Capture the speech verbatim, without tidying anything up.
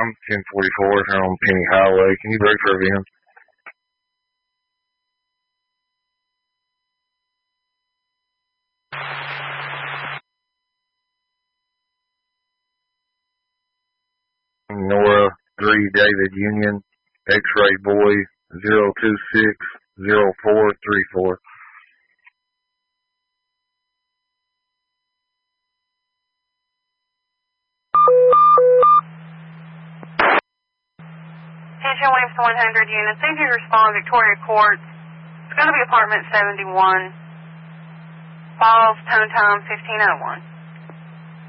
I'm ten forty-four here on Penny Highway. Can you break for a V I N? Nora three David Union, X-Ray Boy zero two six zero four three four. Attention Waves one hundred units. If you respond, Victoria Court. It's going to be apartment seventy-one. Falls, tone time fifteen oh one.